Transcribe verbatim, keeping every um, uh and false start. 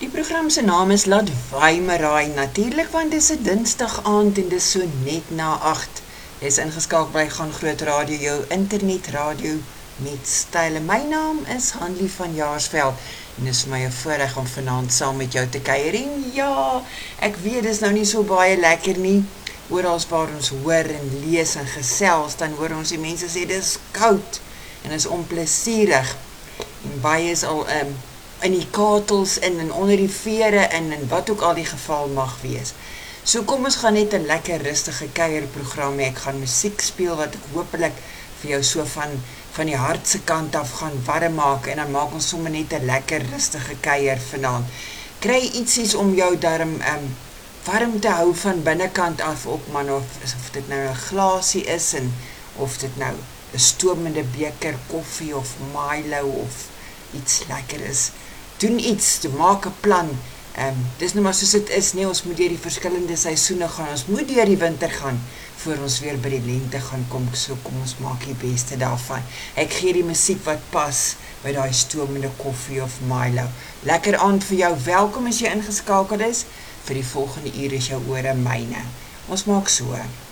Die program se naam is Laat Waai Maraai, natuurlijk, want dis 'n dinsdag aand en dis so net na agt. Jy is ingeskakel by Gaan Groot Radio, jou internetradio met style. My naam is Hanlie van Jaarsveld en dis vir my 'n voorreg om vanaand saam met jou te kuier. En ja, ek weet dis nou nie so baie lekker nie. Orals waar ons hoor en lees en gesels, dan hoor ons die mense sê dis koud en is onplesierig. En baie is al um, in die katels in en onder die vere in en wat ook al die geval mag wees. So kom ons gaan net 'n lekker rustige kuierprogram hê. Ek gaan musiek speel wat ek hopelik vir jou so van van die hart se kant af gaan warm maak en dan maak ons sommer net 'n lekker rustige kuier vanaand. Kry ietsies om jou darm um, warm te hou van binnekant af op, man, of, of dit nou 'n glasie is en of dit nou 'n stoomende beker koffie of Milo of iets lekker is. Doen iets, te maak 'n plan. Um, dis nou maar soos dit is, nee, ons moet deur die verskillende seisoene gaan, ons moet deur die winter gaan, voor ons weer by die lente gaan kom, so kom ons maak die beste daarvan. Ek gee die musiek wat pas by daai stoomende koffie of Milo. Lekker aand vir jou, welkom as jy ingeskakel is, vir die volgende uur is jou ore myne. Ons maak so.